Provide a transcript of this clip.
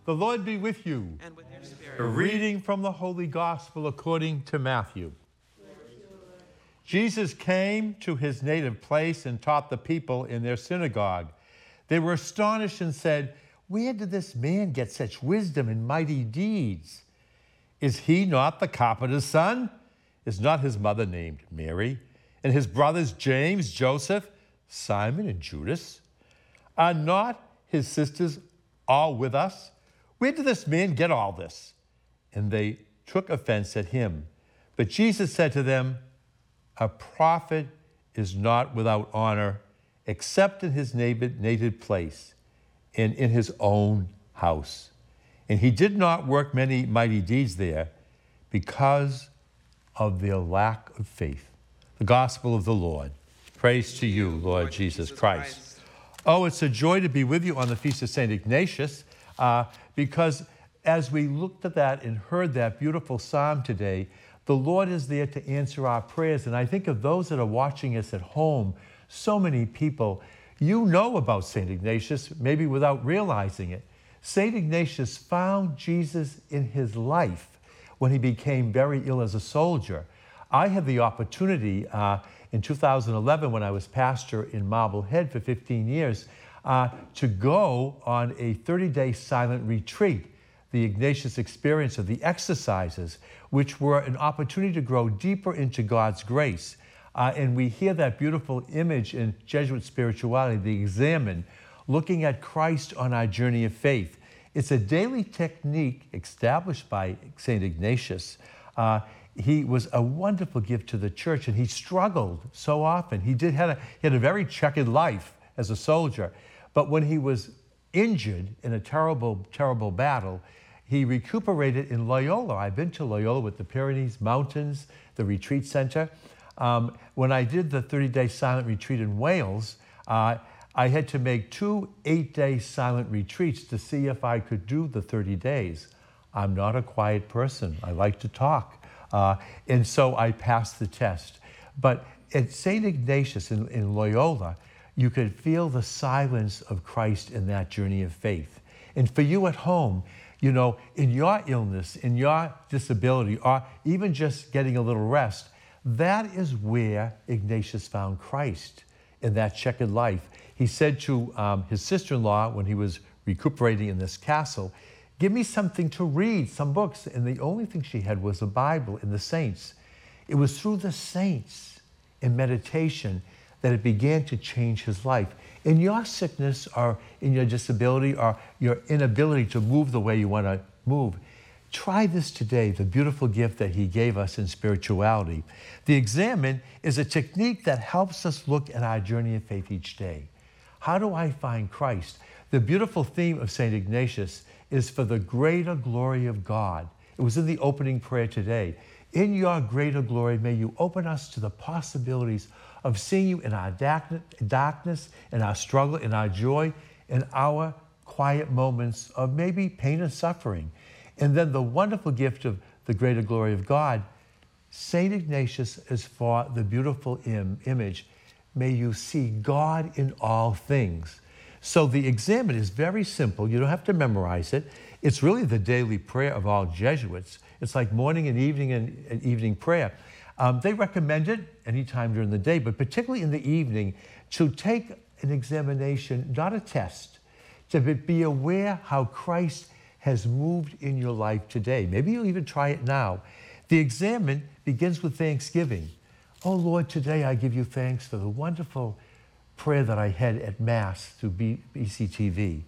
The Lord be with you. And with your spirit. A reading from the Holy Gospel according to Matthew. Jesus came to his native place and taught the people in their synagogue. They were astonished and said, "Where did this man get such wisdom and mighty deeds? Is he not the carpenter's son? Is not his mother named Mary? And his brothers James, Joseph, Simon, and Judas? Are not his sisters all with us? Where did this man get all this?" And they took offense at him. But Jesus said to them, "A prophet is not without honor except in his native place and in his own house." And he did not work many mighty deeds there because of their lack of faith. The gospel of the Lord. Praise to you, Lord Jesus Christ. Oh, it's a joy to be with you on the Feast of St. Ignatius because as we looked at that and heard that beautiful psalm today, the Lord is there to answer our prayers. And I think of those that are watching us at home, so many people, you know about St. Ignatius, maybe without realizing it. St. Ignatius found Jesus in his life when he became very ill as a soldier. I had the opportunity in 2011 when I was pastor in Marblehead for 15 years to go on a 30-day silent retreat, the Ignatius experience of the exercises, which were an opportunity to grow deeper into God's grace. And we hear that beautiful image in Jesuit spirituality, the Examen, looking at Christ on our journey of faith. It's a daily technique established by St. Ignatius. He was a wonderful gift to the church, and he struggled so often. He had a very checkered life as a soldier, but when he was injured in a terrible, terrible battle, he recuperated in Loyola. I've been to Loyola with the Pyrenees Mountains, the retreat center. When I did the 30-day silent retreat in Wales, I had to make 2 8-day silent retreats to see if I could do the 30 days. I'm not a quiet person. I like to talk. And so I passed the test. But at St. Ignatius in Loyola, you could feel the silence of Christ in that journey of faith. And for you at home, you know, in your illness, in your disability, or even just getting a little rest, that is where Ignatius found Christ in that checkered life. He said to his sister-in-law when he was recuperating in this castle, "Give me something to read, some books." And the only thing she had was the Bible and the saints. It was through the saints and meditation that it began to change his life. In your sickness or in your disability or your inability to move the way you want to move, try this today, the beautiful gift that he gave us in spirituality. The Examen is a technique that helps us look at our journey of faith each day. How do I find Christ? The beautiful theme of St. Ignatius is for the greater glory of God. It was in the opening prayer today. In your greater glory, may you open us to the possibilities of seeing you in our darkness, in our struggle, in our joy, in our quiet moments of maybe pain and suffering. And then the wonderful gift of the greater glory of God, St. Ignatius is for the beautiful image. May you see God in all things. So the Examen is very simple. You don't have to memorize it. It's really the daily prayer of all Jesuits. It's like morning and evening prayer. They recommend it anytime during the day, but particularly in the evening, to take an examination, not a test, to be aware how Christ has moved in your life today. Maybe you'll even try it now. The Examen begins with thanksgiving. Oh Lord, today I give you thanks for the wonderful prayer that I had at Mass through BCTV.